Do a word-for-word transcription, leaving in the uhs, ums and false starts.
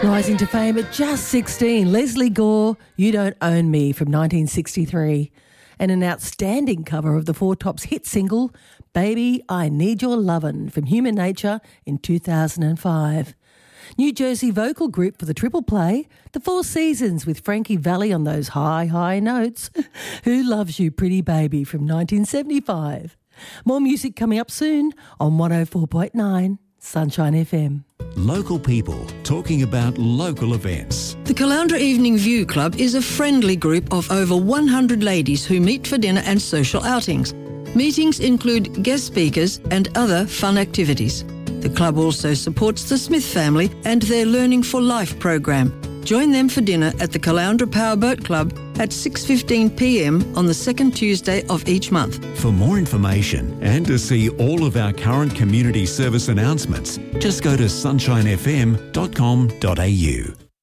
Rising to fame at just sixteen, Leslie Gore, You Don't Own Me from nineteen sixty-three, and an outstanding cover of the Four Tops hit single, Baby, I Need Your Lovin' from Human Nature in two thousand five. New Jersey vocal group for the Triple Play, The Four Seasons with Frankie Valli on those high, high notes. Who Loves You, Pretty Baby from nineteen seventy-five. More music coming up soon on one oh four point nine Sunshine F M. Local people talking about local events. The Caloundra Evening View Club is a friendly group of over one hundred ladies who meet for dinner and social outings. Meetings include guest speakers and other fun activities. The club also supports the Smith family and their Learning for Life program. Join them for dinner at the Caloundra Powerboat Club at six fifteen p m on the second Tuesday of each month. For more information and to see all of our current community service announcements, just go to sunshine f m dot com dot a u.